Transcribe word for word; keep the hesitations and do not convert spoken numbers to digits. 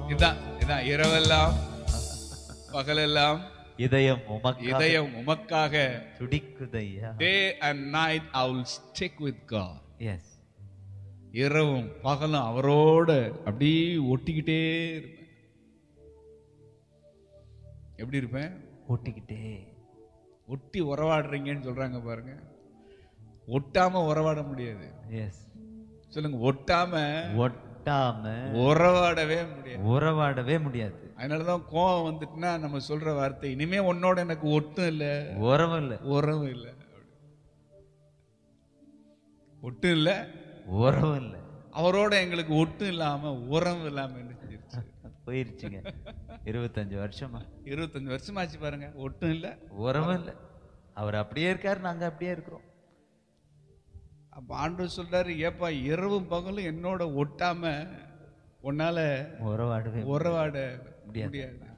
இதான் இதான் இரவெல்லாம் பகலெல்லாம் இதயம் உமக்காக இதயம் உமக்காக துடிக்குதையா. day and night I will stick with God. S, இரவும் பகலும் அவரோட அப்படியே ஒட்டிக்கிட்டே இருப்பேன். எப்படி இருப்பேன்? ஓட்டிக்கிட்டே. ஒட்டி உறவாடுறீங்கன்னு சொல்றாங்க பாருங்க. ஒட்டாம உறவாட முடியாது. எஸ், சொல்லுங்க, ஒட்டாம ஒட்டாம உறவாடவே முடியாது. உறவாடவே முடியாது. அதனாலதான் கோவம் வந்துட்டுனா நம்ம சொல்ற வார்த்தை, இனிமே உன்னோட எனக்கு ஒட்டும் இல்ல, உறவு இல்ல, உறவும் இல்ல. ஒட்டும் இல்ல, உறவு இல்ல. அவரோட எங்களுக்கு ஒட்டும் இல்லாம உறவு இல்லாம போயிருச்சுங்க. இருபத்தஞ்சு வருஷமா இருபத்தஞ்சு வருஷமாச்சு பாருங்க. ஒட்டும் இல்ல, உறவு இல்ல. அவர் அப்படியே இருக்காரு, நாங்க அப்படியே இருக்கிறோம். அப்ப ஆண்டவர் சொல்றாரு, ஏப்பா இரவும் பகலும் என்னோட ஒட்டாம உன்னால உறவாடவே உறவாட முடியாது.